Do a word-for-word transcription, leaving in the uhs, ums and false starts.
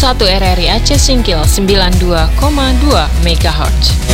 satu R R I Aceh Singkil sembilan puluh dua koma dua megahertz.